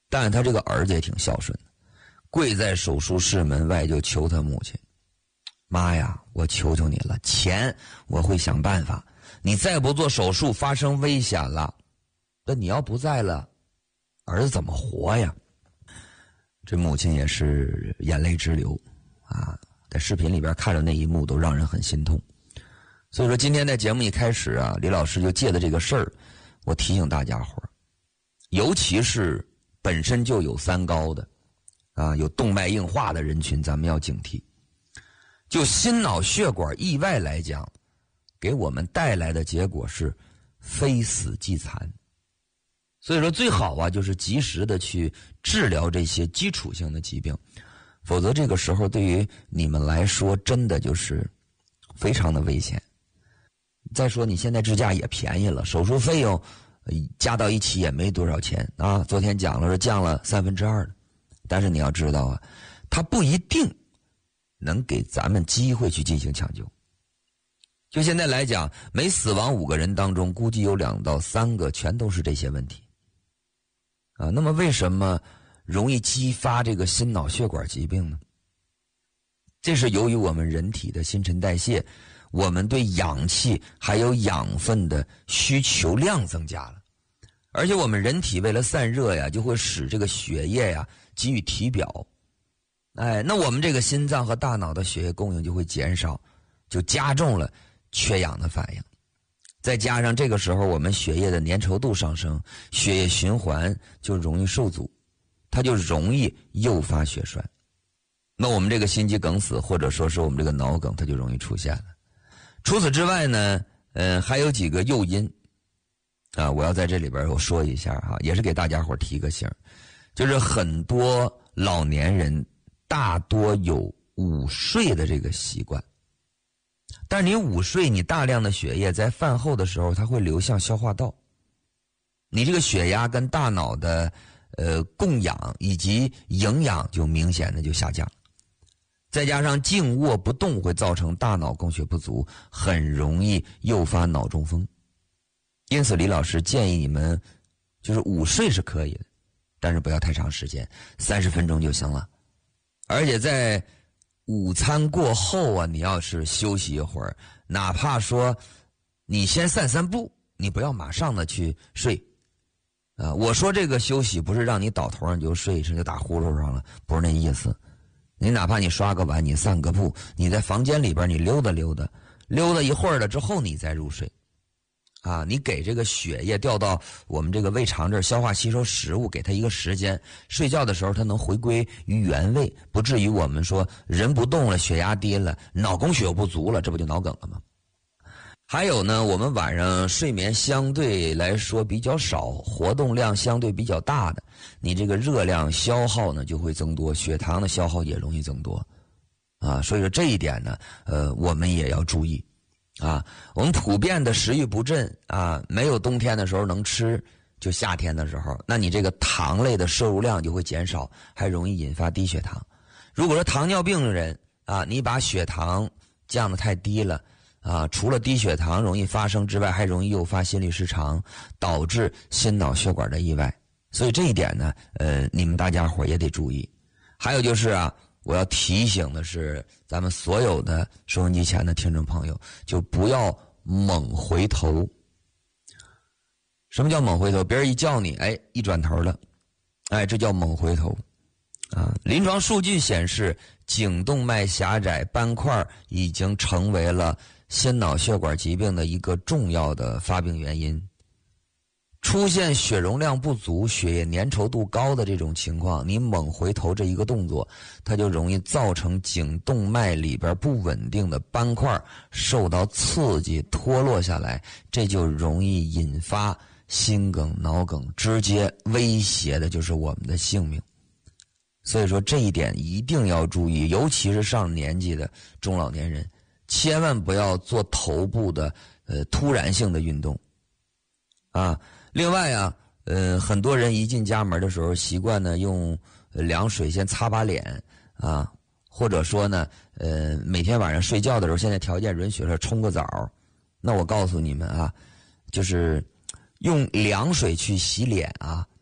但是他这个儿子也挺孝顺的，跪在手术室门外就求他母亲：妈呀，我求求你了，钱我会想办法，你再不做手术发生危险了，那你要不在了，儿子怎么活呀？这母亲也是眼泪直流啊，在视频里边看着那一幕都让人很心痛。所以说今天在节目一开始啊，李老师就借的这个事儿，我提醒大家伙，尤其是本身就有三高的啊，有动脉硬化的人群，咱们要警惕。就心脑血管意外来讲，给我们带来的结果是非死即残。所以说最好啊，就是及时的去治疗这些基础性的疾病，否则这个时候对于你们来说真的就是非常的危险。再说你现在支架也便宜了，手术费用加到一起也没多少钱啊。昨天讲了是降了2/3的，但是你要知道啊，它不一定能给咱们机会去进行抢救。就现在来讲，每死亡5个人当中，估计有2到3个全都是这些问题啊。那么为什么容易激发这个心脑血管疾病呢？这是由于我们人体的新陈代谢，我们对氧气还有养分的需求量增加了，而且我们人体为了散热呀，就会使这个血液呀给予体表，那我们这个心脏和大脑的血液供应就会减少，就加重了缺氧的反应。再加上这个时候我们血液的粘稠度上升，血液循环就容易受阻，它就容易诱发血栓。那我们这个心肌梗死或者说是我们这个脑梗它就容易出现了。除此之外呢，还有几个诱因啊，我要在这里边我说一下哈，也是给大家伙提个醒，就是很多老年人大多有午睡的这个习惯，但是你午睡，你大量的血液在饭后的时候它会流向消化道，你这个血压跟大脑的供氧以及营养就明显的就下降，再加上静卧不动会造成大脑供血不足，很容易诱发脑中风。因此李老师建议你们就是午睡是可以的，但是不要太长时间，30分钟就行了。而且在午餐过后啊，你要是休息一会儿，哪怕说你先散散步，你不要马上的去睡啊。我说这个休息不是让你倒头上就睡，就打呼噜上了，不是那意思。你哪怕你刷个碗，你散个步，你在房间里边你溜达溜达，溜达一会儿了之后你再入睡啊。你给这个血液调到我们这个胃肠这儿消化吸收食物，给它一个时间，睡觉的时候它能回归于原位，不至于我们说人不动了，血压低了，脑供血又不足了，这不就脑梗了吗？还有呢，我们晚上睡眠相对来说比较少，活动量相对比较大的，你这个热量消耗呢就会增多，血糖的消耗也容易增多啊。所以说这一点呢我们也要注意啊。我们普遍的食欲不振啊，没有冬天的时候能吃，就夏天的时候，那你这个糖类的摄入量就会减少，还容易引发低血糖。如果说糖尿病的人啊，你把血糖降得太低了啊，除了低血糖容易发生之外，还容易诱发心律失常，导致心脑血管的意外。所以这一点呢你们大家伙也得注意。还有就是啊，我要提醒的是咱们所有的收音机前的听众朋友，就不要猛回头。什么叫猛回头？别人一叫你一转头了，这叫猛回头啊。临床数据显示，颈动脉狭窄斑块已经成为了心脑血管疾病的一个重要的发病原因。出现血容量不足、血液粘稠度高的这种情况，你猛回头这一个动作，它就容易造成颈动脉里边不稳定的斑块受到刺激脱落下来，这就容易引发心梗、脑梗，直接威胁的就是我们的性命。所以说这一点一定要注意，尤其是上年纪的中老年人，千万不要做头部的突然性的运动啊。另外啊很多人一进家门的时候习惯呢用凉水先擦把脸啊，或者说呢每天晚上睡觉的时候，现在条件允许了冲个澡。那我告诉你们啊，就是用凉水去洗脸啊，